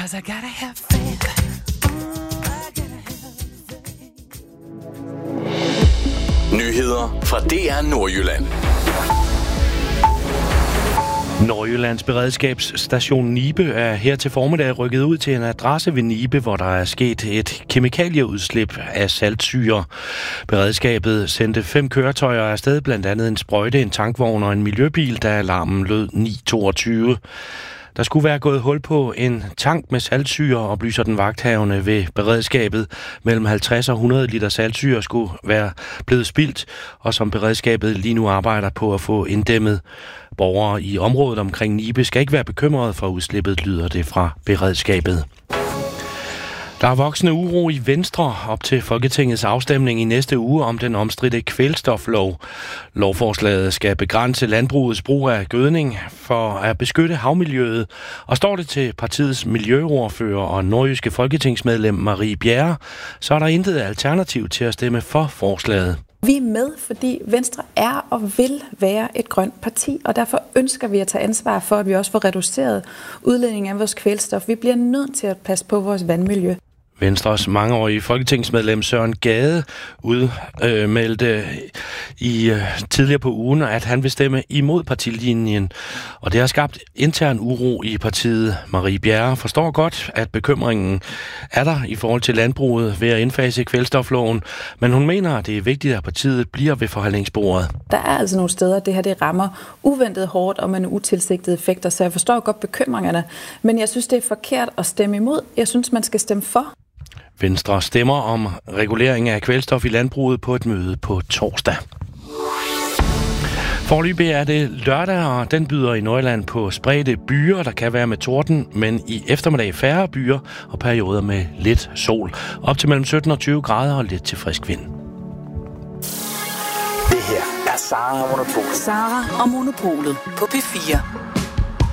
'cause I gotta have faith. Nyheder fra DR Nordjylland. Nordjyllands beredskabsstation Nibe er her til formiddag rykket ud til en adresse ved Nibe, hvor der er sket et kemikalieudslip af saltsyre. Beredskabet sendte 5 køretøjer afsted, blandt andet en sprøjte, en tankvogn og en miljøbil, da alarmen lød 9:22. Der skulle være gået hul på en tank med saltsyre, oplyser den vagthavende ved beredskabet. Mellem 50 og 100 liter saltsyre skulle være blevet spildt, og som beredskabet lige nu arbejder på at få inddæmmet. Borgere i området omkring Nibe skal ikke være bekymrede for udslippet, lyder det fra beredskabet. Der er voksende uro i Venstre op til Folketingets afstemning i næste uge om den omstridte kvælstoflov. Lovforslaget skal begrænse landbrugets brug af gødning for at beskytte havmiljøet, og står det til partiets miljøordfører og nordjyske folketingsmedlem Marie Bjerre, så er der intet alternativ til at stemme for forslaget. Vi er med, fordi Venstre er og vil være et grønt parti, og derfor ønsker vi at tage ansvar for, at vi også får reduceret udledningen af vores kvælstof. Vi bliver nødt til at passe på vores vandmiljø. Venstres mangeårige folketingsmedlem Søren Gade udmeldte tidligere på ugen, at han vil stemme imod partilinjen, og det har skabt intern uro i partiet. Marie Bjerre forstår godt, at bekymringen er der i forhold til landbruget ved at indfase kvælstofloven, men hun mener, at det er vigtigt, at partiet bliver ved forhandlingsbordet. Der er altså nogle steder, det her det rammer uventet hårdt og med utilsigtede effekter, så jeg forstår godt bekymringerne, men jeg synes, det er forkert at stemme imod. Jeg synes, man skal stemme for. Venstre stemmer om regulering af kvælstof i landbruget på et møde på torsdag. Foreløbig er det lørdag, og den byder i Nordjylland på spredte byer, der kan være med torden, men i eftermiddag færre byer og perioder med lidt sol. Op til mellem 17 og 20 grader og lidt til frisk vind. Det her er Sara og Monopolet. Sara og Monopolet på P4.